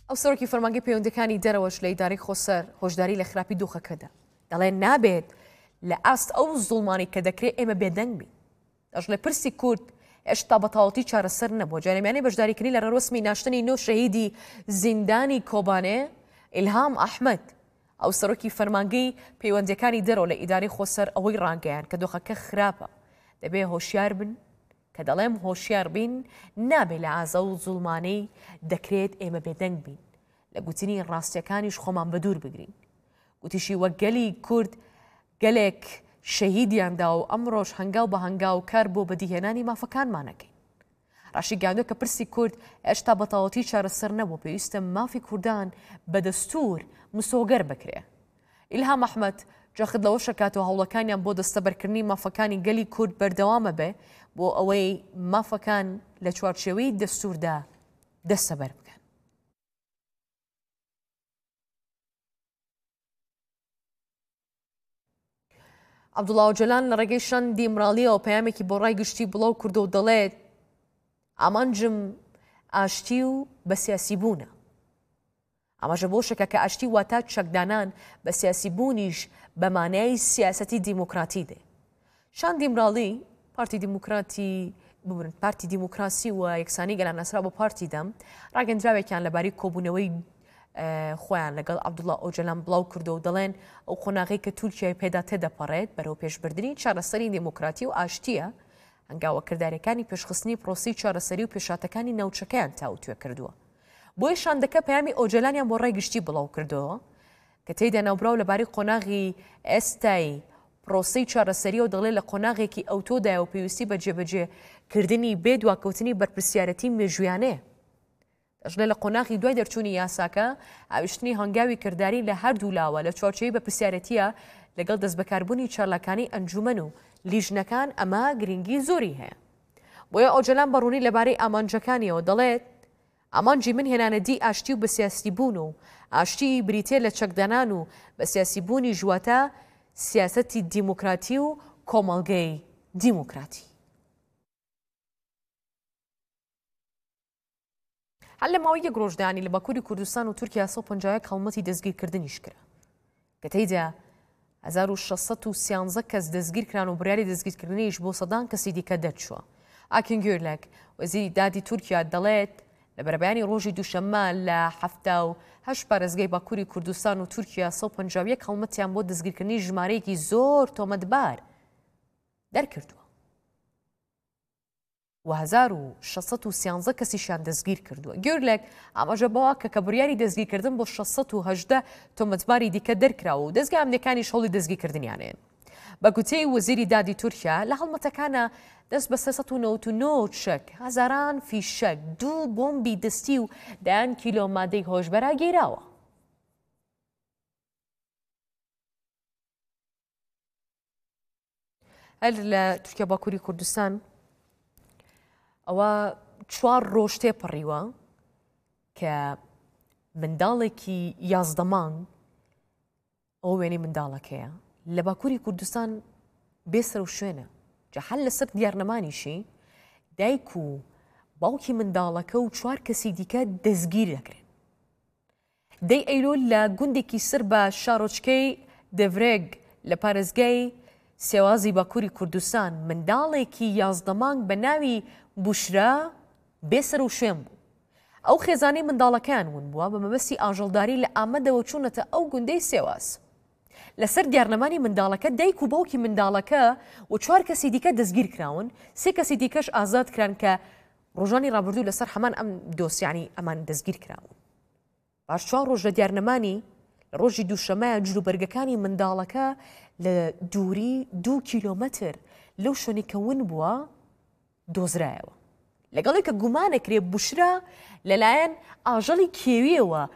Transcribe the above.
ئەو سەرۆکی فەرمانگەی پەیوەندیەکانی دەرەوەش لە ئیدارەی خۆسەر هۆشداری لە خراپی دۆخەکەدا دەڵێن نابێت لە ئاست ئەو زوڵمانی کە دەکرێت ئێمە بێدەنگ بین. دەژ لە پرسی کورد هێشتا بەتاوەتی چارەسەر نەبووە. جانێمیانی بەشداریکردنی لە ڕۆسمی ناشتنی نۆ شەهیدی زیندانی کۆبانێ ئیلهام ئەحمەد ئەو سەرۆکی فەرمانگەی پەیوەندیەکانی دەرەوە لە ئیدارەی خۆسەر ئەوەی ڕانگەیان کە دۆخەکە خراپە دەبێ هۆشیار بن کە دەڵێم هۆشیار بین نابێت لە ئازە و زوڵمانەی دەکرێت ئێمە بێدەنگ بین لە گوتنی ڕاستیەکانیش خۆمان بە دوور بگرین. گوتیشی وەک گەلی کورد گەلێک شەهیدیاندا و ئەمڕۆژ هەنگاو بە هەنگاو کار بۆ بەدیهێنانی مافەکانمانەکەین. ڕاشی گاندووە کە پرسی کورد هێشتا بەتاوەتی چارەسەر نەبوو پێویستە مافی کوردان بە دەستور مسۆگەر بکرێ. ئیلهام ئەحمەد جاخت لەوە شەکاتەوە هەوڵەکانیان بۆ دەستەبەرکردنی مافەکانی گەلی کورد بەردەوامە بێ بۆ ئەوەی مافەکان لە چوارچێوەی دەستوردا دەستەبەر بکەن. عەبدوڵڵا ئۆجەلان لە ڕێگەی شەندی مراڵیەوە پەیامێکی بۆ ڕای گشتی بڵاو کردو و دەڵێت ئامانجم ئاشتی و بە سیاسی بوونە. ئەمەژە بۆ شەکە کە ئاشتی واتە چەکدانان بە سیاسی بوونیش بە مانای سیاسەتی دیموکراتی دێ. شاندی مراڵی پارتی دیموکراسی و یەکسانی گەلان نەسرا بۆ پارتی دەم ڕاگەندراوێکیان لەبارەی کۆبوونەوەی خۆیان لەگەڵ عەبدوڵڵا ئۆجەلان بڵاو کردو و دەڵێن ئەو قۆناغی کە تورکیای پێدا تێدەپەڕێت بەرەو پێشبردننی چارەسەری دیموکراتی و ئاشتیە هەنگاوە کردارەکانی پێشخستنی پرۆسی چارەسەری و پێشاتەکانی ناوچەکەیان تاوتوێ کردووە. بۆی شاندەکە پەیامی ئۆجەلانیان بۆ ڕای گشتی بڵاو کردەوە کە تێیدا ناوبراو لەبارەی قۆناغی ئێستای پرۆسی چارەسەری و دەڵێت لە قۆناغێکی ئەوتۆدایە و پێویستی بە جێبەجێکردنی بێ دواکەوتنی بەرپرسیارەتی مێژویانەیە. دەژنە لە قۆناغی دوای دەرچوونی یاساکە ئاویشتنی هەنگاوی کردداری لە هەردوو لاوە لە چوارچەوەی بەرپرسیارەتیە لەگەڵ دەست بەکاربوونی چارلەکانی ئەنجومەن و لیژنەکان ئەمە گرنگی زۆری هەیە. بۆیە ئۆجەلان بەڕوونی لەبارەی ئامانجەکانیەوە دەڵێت ئامانجی من هێنانەدی ئاشتی و بە سیاسی بوون و ئاشتی بریتێ لە چەکدانان و بە سیاسی بوونی ژواتە سیاسەتی دیموکراتی و کۆمەڵگەی دیموکراتی. هەر لە ماوەی یەک ڕۆژدانی لە باکووری کوردستان و تورکیا 150 هەڵمەتی دەستگیرکردنیش کرا کە تێیدا 1613 کەس دەستگیرکران و بڕیاری دەستگیرکردنیش بۆ سەدان کەسی دیکە دەرچووە. ئاکین گوێرلەک وەزیری دادی تورکیا دەڵێت لە بەرەبەیانی ڕۆژی دووشەممە لە 78 پارێزگای باکووری کوردستان و تورکیا 151 هەڵمەتیان بۆ دەستگیرکردنی ژمارەیەکی زۆر تۆمەتبار دەرکردووە و 1613 کەسیشان دەستگیر کردووە. گوێرلێک ئاماژە بەوە کە بڕیاری دەستگیرکردن بۆ 618 تۆمەتباری دیکە دەرکراوە و دەستگای ئەمنیەکانیش هەوڵی دەستگیرکردنیانێن. بە گوتەی وەزیری دادی تورکیا لە هەڵمەتەکانە دەست بە 399 چەک هەزاران فیشەک 2 بۆمبی دەستی و دایان کیلۆ مادەی هۆشبەرە گێراوە. هەر لە تورکیا باکووری کوردستان ئەوە 4 ڕۆژ تێپەڕیوە کە منداڵێکی 11 مانگ ئەو وێنەی منداڵەکەیە لە باکووری کوردستان بێسەر و شوێنە. جا هەر لەسەر دیارنەمانیشی دایک و باوکی منداڵەکە و 4 کەسی دیکە دەستگیر دەکرێن. دەی ئەیلۆ لە گوندێکی سەر بە شارۆچکەی دەڤرێگ لە پارێزگای سێوازی باکووری کوردستان منداڵێکی 11 مانگ بە ناوی بوشرا بێسەر و شوێن بوو. ئەو خێزانەی منداڵەکان ون بووە بە مەبەستی ئاژەڵداری لە ئامەدەوە چوونەتە ئەو گوندەی سێواز. لەسەر دیارنەمانی منداڵەکە دایک و باوکی منداڵەکە و 4 کەسی دیکە دەستگیر کراون 3 کەسی دیکەش ئازاد کران کە ڕۆژانی ڕابردوو لەسەر هەمان ئەم دۆسیانی ئەمان دەستگیر کراون. باش 4 ڕۆژ لە دیارنەمانی لە ڕۆژی دووشەمەیە جلوبەرگەکانی منداڵەکە لە دووری 2 کیلۆمەتر لەو شوێنی کە ون بووە دۆزرایەوە. لەگەڵی کە گومانەکرێ بوشرا لەلایەن ئاژەڵی کێویەوە